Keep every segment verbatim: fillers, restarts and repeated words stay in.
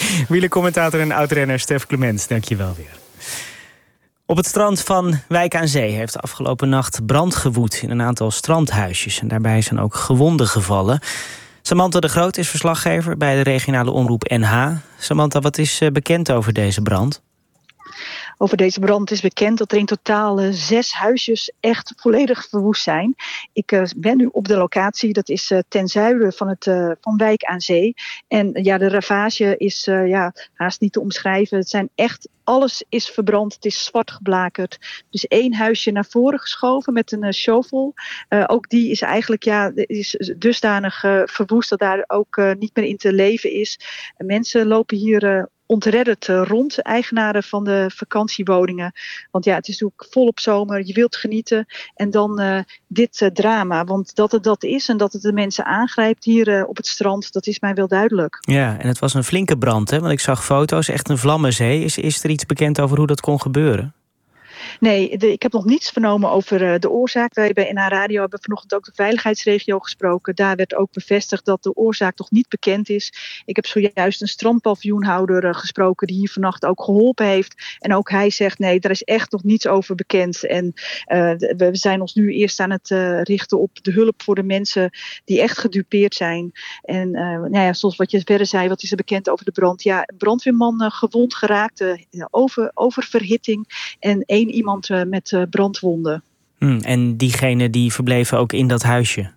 Wielercommentator en oudrenner Stef Clements, dank je wel weer. Op het strand van Wijk aan Zee heeft de afgelopen nacht brand gewoed in een aantal strandhuisjes. En daarbij zijn ook gewonden gevallen. Samantha de Groot is verslaggever bij de regionale omroep N H. Samantha, wat is bekend over deze brand? Over deze brand is bekend dat er in totaal uh, zes huisjes echt volledig verwoest zijn. Ik uh, ben nu op de locatie, dat is uh, ten zuiden van, het, uh, van Wijk aan Zee. En uh, ja, de ravage is uh, ja, haast niet te omschrijven. Het zijn echt, alles is verbrand, het is zwart geblakerd. Dus één huisje naar voren geschoven met een uh, shovel. Uh, ook die is eigenlijk ja, is dusdanig uh, verwoest dat daar ook uh, niet meer in te leven is. Uh, mensen lopen hier Uh, ontredderd rond, eigenaren van de vakantiewoningen. Want ja, het is natuurlijk volop zomer, je wilt genieten. En dan uh, dit uh, drama. Want dat het dat is en dat het de mensen aangrijpt hier uh, op het strand, dat is mij wel duidelijk. Ja, en het was een flinke brand, hè? Want ik zag foto's, echt een vlammenzee. Is, is er iets bekend over hoe dat kon gebeuren? Nee, de, ik heb nog niets vernomen over uh, de oorzaak. Wij bij N H Radio hebben vanochtend ook de veiligheidsregio gesproken. Daar werd ook bevestigd dat de oorzaak nog niet bekend is. Ik heb zojuist een strandpaviljoenhouder uh, gesproken die hier vannacht ook geholpen heeft. En ook hij zegt nee, daar is echt nog niets over bekend. En uh, de, we zijn ons nu eerst aan het uh, richten op de hulp voor de mensen die echt gedupeerd zijn. En uh, nou ja, zoals wat je verder zei, wat is er bekend over de brand? Ja, een brandweerman uh, gewond geraakt, uh, over, oververhitting en één iemand uh, met uh, brandwonden. Hmm, en diegene die verbleven ook in dat huisje?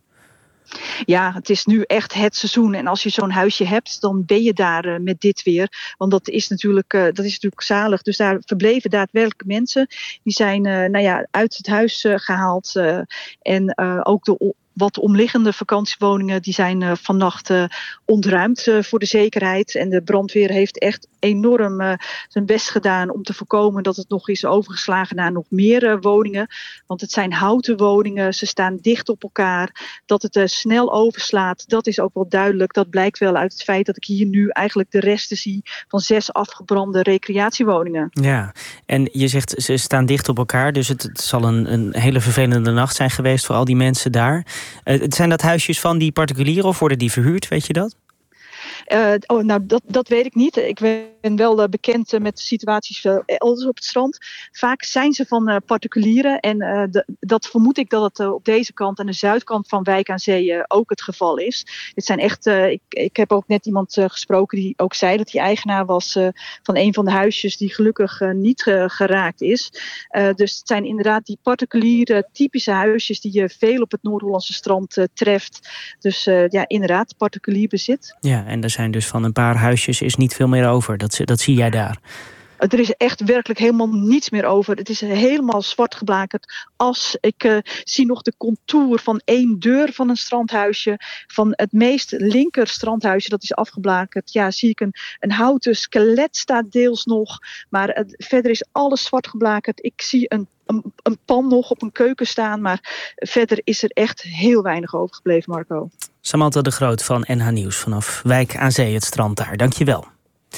Ja, het is nu echt het seizoen. En als je zo'n huisje hebt, dan ben je daar uh, met dit weer. Want dat is natuurlijk, uh, dat is natuurlijk zalig. Dus daar verbleven daadwerkelijk mensen. Die zijn uh, nou ja, uit het huis uh, gehaald. Uh, en uh, ook de wat omliggende vakantiewoningen die zijn uh, vannacht uh, ontruimd uh, voor de zekerheid. En de brandweer heeft echt enorm uh, zijn best gedaan om te voorkomen dat het nog is overgeslagen naar nog meer uh, woningen. Want het zijn houten woningen, ze staan dicht op elkaar. Dat het uh, snel overslaat, dat is ook wel duidelijk. Dat blijkt wel uit het feit dat ik hier nu eigenlijk de resten zie van zes afgebrande recreatiewoningen. Ja, en je zegt ze staan dicht op elkaar, dus het, het zal een, een hele vervelende nacht zijn geweest voor al die mensen daar. Uh, zijn dat huisjes van die particulieren of worden die verhuurd, weet je dat? Uh, oh, nou, dat, dat weet ik niet. Ik ben wel uh, bekend uh, met de situaties uh, elders op het strand. Vaak zijn ze van uh, particulieren. En uh, de, dat vermoed ik dat het uh, op deze kant, aan de zuidkant van Wijk aan Zee, uh, ook het geval is. Dit zijn echt, uh, ik, ik heb ook net iemand uh, gesproken die ook zei dat hij eigenaar was uh, van een van de huisjes die gelukkig uh, niet uh, geraakt is. Uh, dus het zijn inderdaad die particuliere typische huisjes die je veel op het Noord-Hollandse strand uh, treft. Dus uh, ja, inderdaad, particulier bezit. Ja, en er zijn dus van een paar huisjes is niet veel meer over. Dat, dat zie jij daar. Er is echt werkelijk helemaal niets meer over. Het is helemaal zwart geblakerd as. Ik uh, zie nog de contour van één deur van een strandhuisje. Van het meest linker strandhuisje, dat is afgeblakerd. Ja, zie ik een, een houten skelet staat deels nog. Maar uh, verder is alles zwart geblakerd. Ik zie een, een, een pan nog op een keuken staan. Maar verder is er echt heel weinig overgebleven, Marco. Samantha de Groot van N H Nieuws vanaf Wijk aan Zee, het strand daar. Dank je wel.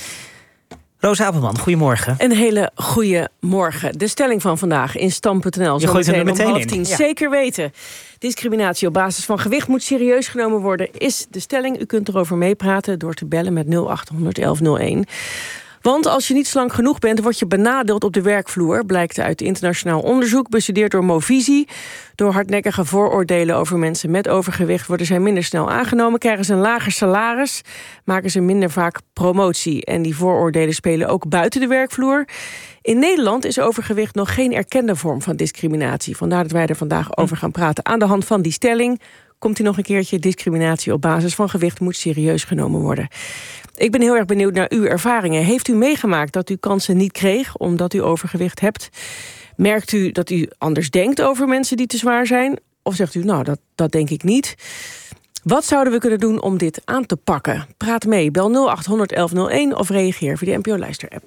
Roos Apelman, goedemorgen. Een hele goede morgen. De stelling van vandaag in Stam punt n l. Je gooit er meteen om half in. tien. Ja. Zeker weten. Discriminatie op basis van gewicht moet serieus genomen worden, is de stelling. U kunt erover meepraten door te bellen met nul acht honderd elf nul één. Want als je niet slank genoeg bent, word je benadeeld op de werkvloer. Blijkt uit internationaal onderzoek, bestudeerd door Movisie. Door hardnekkige vooroordelen over mensen met overgewicht worden zij minder snel aangenomen, krijgen ze een lager salaris, maken ze minder vaak promotie. En die vooroordelen spelen ook buiten de werkvloer. In Nederland is overgewicht nog geen erkende vorm van discriminatie. Vandaar dat wij er vandaag over gaan praten. Aan de hand van die stelling komt u nog een keertje: discriminatie op basis van gewicht moet serieus genomen worden. Ik ben heel erg benieuwd naar uw ervaringen. Heeft u meegemaakt dat u kansen niet kreeg omdat u overgewicht hebt? Merkt u dat u anders denkt over mensen die te zwaar zijn? Of zegt u, nou, dat, dat denk ik niet. Wat zouden we kunnen doen om dit aan te pakken? Praat mee, bel nul acht honderd elf nul één of reageer via de N P O-luister-app.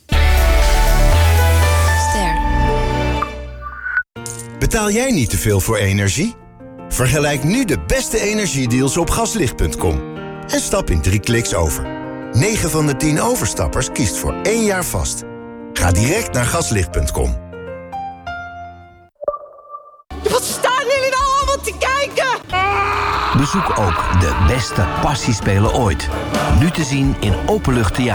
Ster. Betaal jij niet te veel voor energie? Vergelijk nu de beste energiedeals op gaslicht punt com. En stap in drie kliks over. negen van de tien overstappers kiest voor één jaar vast. Ga direct naar gaslicht punt com. Wat staan jullie nou allemaal te kijken? Bezoek ook de beste passiespelen ooit. Nu te zien in Openlucht Theater.